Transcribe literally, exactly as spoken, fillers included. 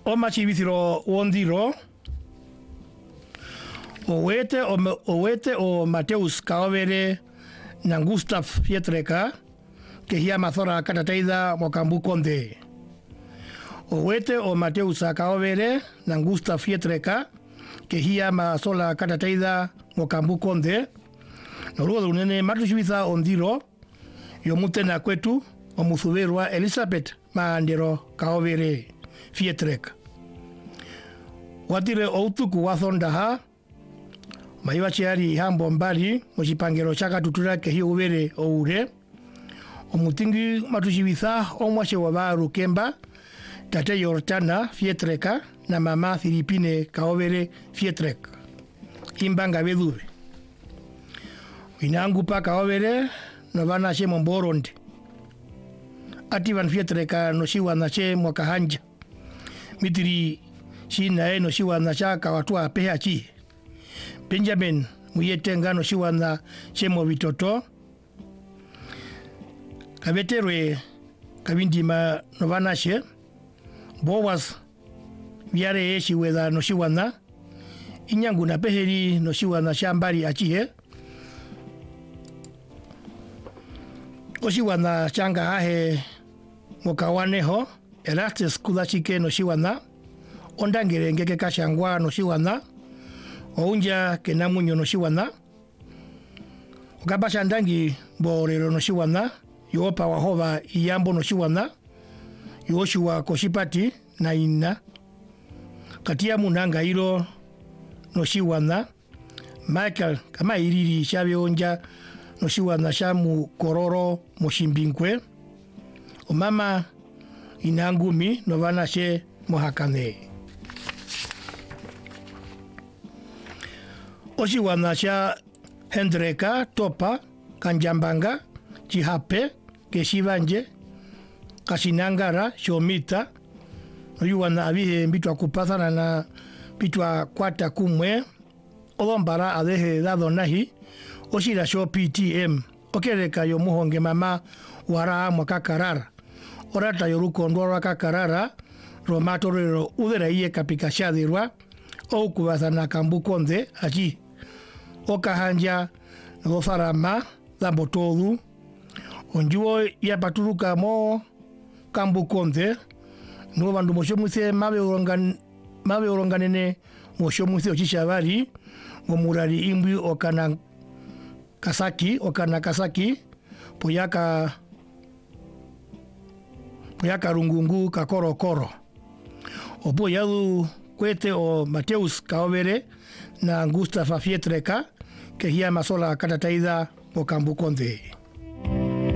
o machivithiro ondiro o wete o, o wete o Mateus Kaovere na Gustav Pietreka ke hia mathora katateida mo Kambukonde. O wete o Mateus Kaovere na Gustav Pietreka ke hia masola katateida mo Kambukonde. No ruo unene matushivitha ondiro yo mutena kwetu o muthuverwa Elizabeth Maandero Kaovere Pietreka. Watire outuku wathondaha maiwa chiari hambo mbali mochipangero chaka tutura ke hi uvere o ure o mutingi matushivitha o mwashe wa baru kemba tate Yortana Pietreka na mama Filipine Kaovere Pietreka imbanga veduve winangu pa Kaovere no vana she momborondi ati van Pietreka no shiwa na she mwakahanja mitiri shina e no shiwa na chaka watu apeha chi Benjamin muyetenga no shiwa na shemo vitoto kaveterwe kavindima no vana she Bowas viare eshi weda no shiwa na inyangu na peheri no shiwa na shambari achie o shiwa na changa ahe mokawaneho Erastus kudachike no shiwa na ondangere ngeke kashangwa no shiwa na ounja kenamunyo no shiwa na ukabasha ndangi borero no shiwa na yopa wahova iyambo no shiwa na yoshua koshipati na ina katia munanga iro no shiwa na Michael kama iriri shabe onja no shiwa na shamu kororo moshimbingwe o mama inangumi no vana she mohakane o shiwa na sha Hendreka Topa Kanjambanga Chihape Keshivanje Kasinangara Shomita Oyuwa na avihe mbitwa kupathana na bitwa kwata kumwe olombara adehe dado nahi oshira sho P T M okereka yo muhonge mama wara mwakakarara orata yoruko ndora kakarara romatorero udera iye kapikashadirwa o kubathana Kambukonde achi okahanja nofarama lambotodu onjuo ya paturuka mo Kambukonde no bandu moshomutse mabe orongan mabe oronganene moshomutse ochishabari ngomurari imbi okana Kasaki okana Kasaki poyaka poyaka rungungu kakoro koro opo yadu kwete o Mateus Kaovere na Gustav Pietreka ke hia masola katataida mo Kambukonde.